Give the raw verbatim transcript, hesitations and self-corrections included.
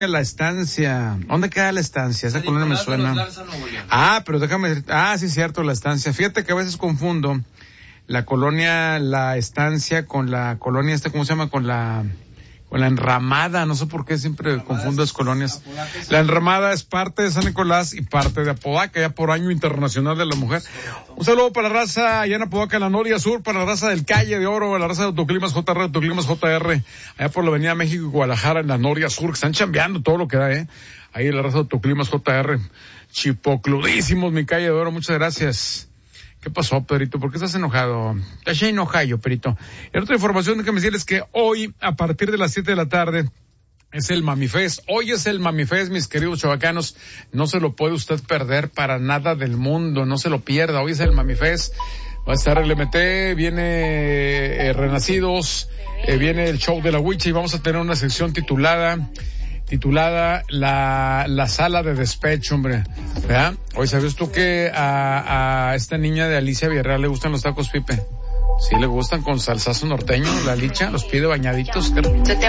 La Estancia. ¿Dónde queda La Estancia? Esa colonia me suena. Ah, pero déjame... Ah, sí, cierto, La Estancia. Fíjate que a veces confundo la colonia La Estancia con la colonia esta, ¿cómo se llama? Con la... Con la Enramada, no sé por qué siempre confundo las colonias. La Enramada es parte de San Nicolás y parte de Apodaca, ya por Año Internacional de la Mujer. Un saludo para la raza allá en Apodaca, en la Noria Sur, para la raza del Calle de Oro, la raza de Autoclimas J R, Autoclimas J R, allá por la Avenida México y Guadalajara, en la Noria Sur, que están chambeando todo lo que da, eh. Ahí la raza de Autoclimas J R, chipocludísimos, mi Calle de Oro, muchas gracias. ¿Qué pasó, Pedrito? ¿Por qué estás enojado? Estás enojado, Pedrito. Y otra información, déjame decirles que hoy, a partir de las siete de la tarde, es el Mamifest. Hoy es el Mamifest, mis queridos chavacanos. No se lo puede usted perder para nada del mundo. No se lo pierda. Hoy es el Mamifest. Va a estar el M T, viene eh, Renacidos, eh, viene el show de la Huicha y vamos a tener una sección titulada... titulada la la sala de despecho, hombre, ¿verdad? Hoy, ¿sabes tú que a, a esta niña de Alicia Villarreal le gustan los tacos Pipe? Sí, le gustan con salsazo norteño, la licha, los pide bañaditos.